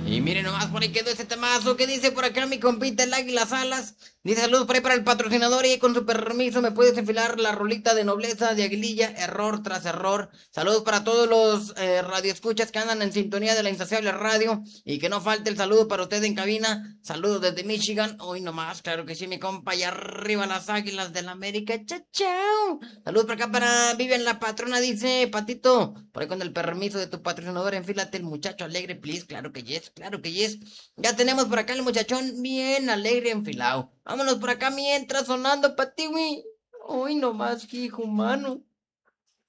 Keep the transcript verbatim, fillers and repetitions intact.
Y miren nomás, por ahí quedó ese temazo que dice por acá mi compita el Águila Salas. Dice saludos por ahí para el patrocinador y con su permiso me puedes enfilar la rolita de nobleza de Aguililla, error tras error. Saludos para todos los eh, radioescuchas que andan en sintonía de la insaciable radio y que no falte el saludo para usted en cabina. Saludos desde Michigan. Hoy nomás, claro que sí, mi compa, y arriba las Águilas del América. Chao, chao. Saludos por acá para Vivian la patrona, dice Patito. Por ahí con el permiso de tu patrocinador, enfílate el muchacho alegre, please. Claro que yes, claro que yes. Ya tenemos por acá el muchachón bien alegre enfilado. Vámonos por acá mientras sonando pa' ti, güey. Hoy nomás, hijo humano.